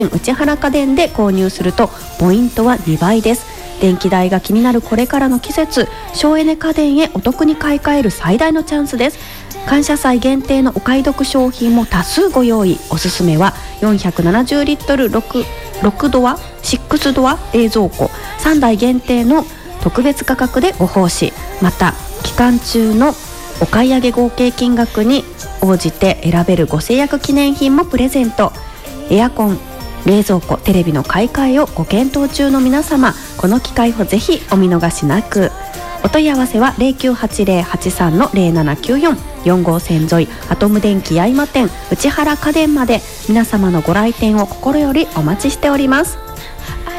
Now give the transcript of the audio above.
内原家電で購入するとポイントは2倍です。電気代が気になるこれからの季節、省エネ家電へお得に買い替える最大のチャンスです。感謝祭限定のお買い得商品も多数ご用意。おすすめは470リットル 6ドア6ドア冷蔵庫3台限定の特別価格でご奉仕。また期間中のお買い上げ合計金額に応じて選べるご制約記念品もプレゼント。エアコン、冷蔵庫、テレビの買い替えをご検討中の皆様、この機会をぜひお見逃しなく。お問い合わせは 098083-0794 4号線沿いアトム電機八重間店内原家電まで。皆様のご来店を心よりお待ちしております。